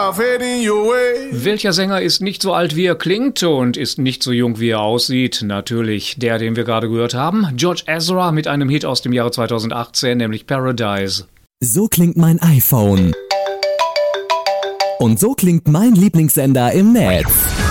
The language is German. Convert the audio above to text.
myself heading your way. Welcher Sänger ist nicht so alt, wie er klingt und ist nicht so jung, wie er aussieht? Natürlich der, den wir gerade gehört haben. George Ezra mit einem Hit aus dem Jahre 2018, nämlich Paradise. So klingt mein iPhone. Und so klingt mein Lieblingssender im Netz.